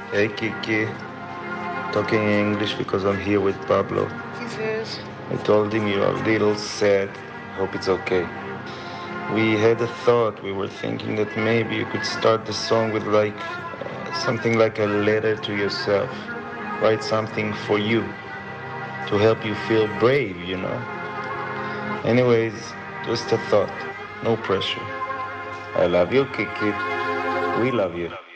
Hey Kiki, talking English because I'm here with Pablo. Jesus. I told him you're a little sad. Hope it's okay. We had a thought. We were thinking that maybe you could start the song with something like a letter to yourself. Write something for you to help you feel brave. Anyways, just a thought. No pressure. I love you, Kiki. We love you.